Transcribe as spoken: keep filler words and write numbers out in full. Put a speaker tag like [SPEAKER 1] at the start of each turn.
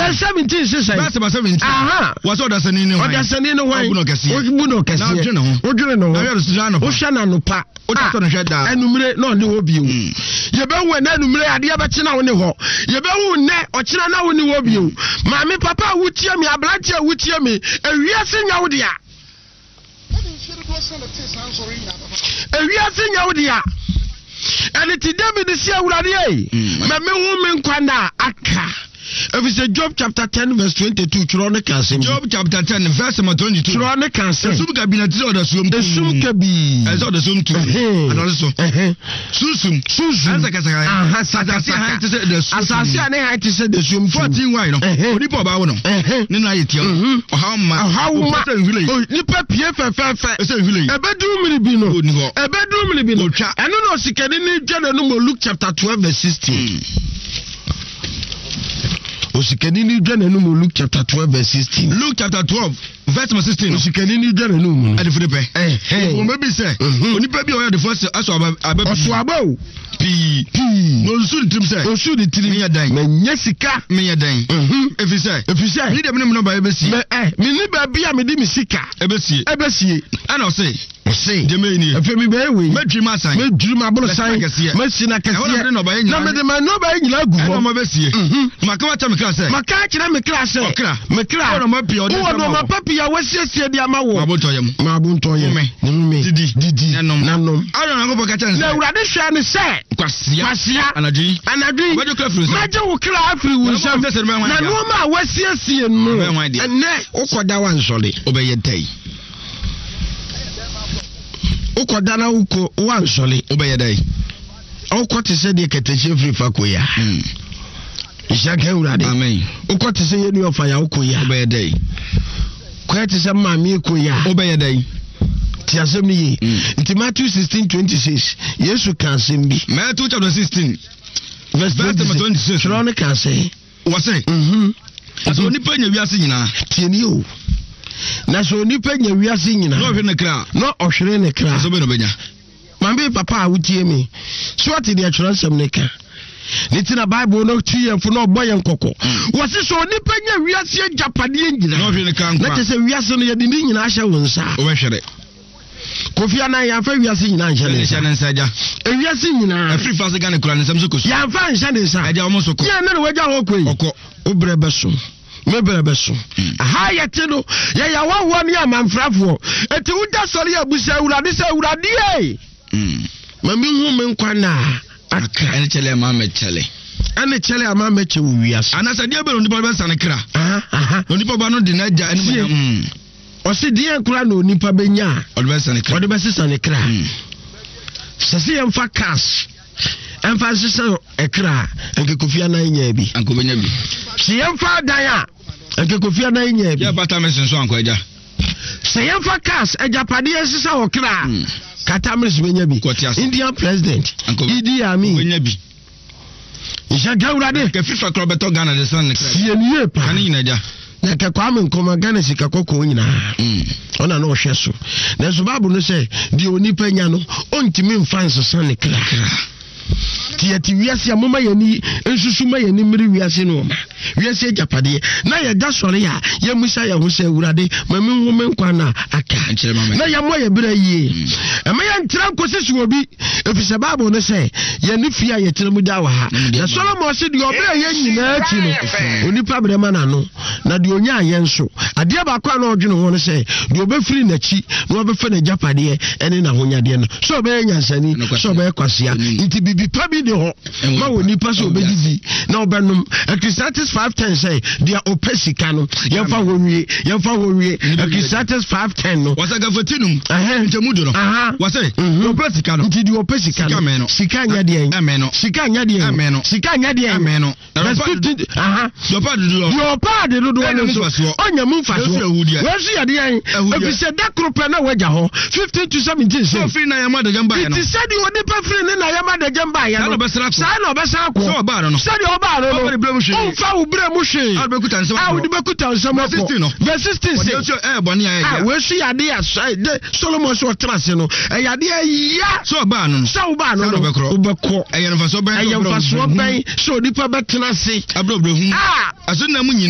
[SPEAKER 1] verse seventeen says
[SPEAKER 2] verse seventeen
[SPEAKER 1] aha
[SPEAKER 2] was odasani ne hwan
[SPEAKER 1] odasani ne hwan
[SPEAKER 2] obuno kese
[SPEAKER 1] obuno kese
[SPEAKER 2] na dwene ho
[SPEAKER 1] odwene no
[SPEAKER 2] na yero sujana
[SPEAKER 1] o hwa na no pa
[SPEAKER 2] o ta so no hwe da
[SPEAKER 1] enumre na ode wo bio ye be wo na enumre ade be che na wo ne ho ye be wo ne o kire na wo ne wo bio maame papa wutie me abranche wutie me ewiase nya wo dia ewiase nya wo dia and it David is here already me me hu me nkwana aka. If it's a Job chapter ten verse twenty-two, Chronicles.
[SPEAKER 2] Job chapter ten verse twenty-two.
[SPEAKER 1] Chronicles.
[SPEAKER 2] Sum cabinet or the sum.
[SPEAKER 1] The sum kabi.
[SPEAKER 2] As all the sum too. And also. Susum. Susum. As I can say. Ah, Asasi I to say the sum. Asasi I to say the sum. Fourteen why no. Onipa ba wo no. Ni na ye tie. How ma. How ma. Nipa pie fe fe fe. E say village. E be do mini bi no. E be do mini bi no. Eno no sikani ni dwane no Luke chapter twelve verse sixteen. Osikani ni dwane no Luke chapter twelve verse sixteen. Luke chapter twelve verse sixteen. Osikani ni dwane no mu. Ade fude pe. Eh eh. O maybe say onipa bi o ya the first aso aba aba. Oso aba o. Pi pi. No su ntrim say. O su de tiri me yadan. Me nyesika me yadan. Mhm. Efi say. Efi say. Ni dem ne no ba ebesi. Me eh. Me ni ba bia me di me sika. Ebesi. Ebesi. Ana o say. O say. De me ni. Efe mi be we. Me dwima san. Me dwima bolo san. Me sina kese. Na me de ma no ba nyina gu ho. Na ma besi. Mhm. Maka wa cha me class. Maka kira me class. Okra. Me class. O no ma pia o de sama. O no ma papi ya wasiesie dia ma wo. Ma bonto yem. Ma bonto yem. Me. Didi didi. Nanom. Nanom. Ayo na go boka chan. Na urade hwa ne se. Kwasia. Kwasia. Anadwi. Anadwi. Majo kra fru. Majo wo kra afri wo nsam. Na no ma wasiesie no. Ene ukoda wa nsole. Obeye dai. Ukoda na uko wa nsole. Obeye dai. Ukote se de keteche fri fakoya. Mm. Ishaka urade. Amen. Ukote se yenu ofaya ukoya. Obeye dai. Kwete se mami ukoya. Obeye dai. Ti asem ni nti Matthew sixteen twenty-six Yesu kan sem bi Matthew chapter sixteen verse twenty-six Chronicles say was say mhm so nipa nya wiase nyina tieni o na so nipa nya wiase nyina no hwe ne kra no ohwere ne kra so be no benya mambe papa a wutie me so ati de atwere nsem ne ka Nitina Bible no tie mfo no boye nkoko wose so nipa nya wiase japade nyina no hwe ne kra nkwa na te se wiase no ye de ni nyina ahya wonsa o be hwere Kofi ana ya fa wiase nyina nhyɛ ne nsa ne nsa ja ewiase nyina afri fa se ga ne kura ne nsam so koso ya fa nhyɛ ne nsa aja omo so ko ya ne we ja ho koi okɔ obre beso me bre beso aha yete no ya ya wawo ne amanfrafo eti wuda sɔre ya busa urade sɛ urade e mm mami hu me nkwa na aka ene chele ma me chele ene chele ama me che wiase anasa dia be no nipa be sane kra aha aha no nipa ba no de na ja ene mm Osi die kura no nipa benya odbesa ne kra odbesa ne kra sese emfa cash emfa sese ekra enke Kofi ana nya bi anko benya bi si emfa dan a enke Kofi ana nya bi ya bata mesin so anko eja se emfa cash ejapade sese o kra kata mesin benya bi Indian president Idi Amin benya bi Isha gaurade ke FIFA club beto Ghana de san ne kra si eniye pa ani nyina ja na ke kwa me nkoma Ghana sika kokko nyina mm ona no hwe so na so babu no se di onipa nya no ontimi mfanso san ne kra ti ati wiase amoma yani ensusuma yani mmiri wiase no ma wiase japade na ye da sore ya ye musa ya ho se urade mami hu me nkwa na aka na ya mo ye bra yie ema ya ntira nkosi su obi efise babu no se ye ni fia ye tire mu da wa ha na Solomon se di obra ye nyina ati no onipa brema na no na di onya aye nso ade ba kwa na odwene ho no se di obefiri na chi na obefa na japade ene na honyade no so obe nyansani so obe kwasea nti bibi pa bi de ho ma woni pa so obedidi na obenum Ecclesiastes five ten say dia opesika no yemfa howie yemfa howie Ecclesiastes five ten no wasaga fatinum eh ntemudo no wase opesika no nti di opesika no sika nya de en sika nya de en sika nya de en aha yo pa de yo pa de do no so onya mu faso wesu ya de en efise da krope na waja ho fifteen to seventeen so free na yama de jamba no it said you odi pa free na yama de jamba ya no sa no be sa ko so ba no said you ba no o fa wo bre mu hwe a be kuta nsem a wo de be kuta nsem ko verse sixteen say eh boni ya ya wesu ya de ya Solomon so trase no eh ya de ya so ba no so ba no o be ko eh ya no fa so ben eh ya fa so ben so odi pa betena se abrobro hu ah aso na mu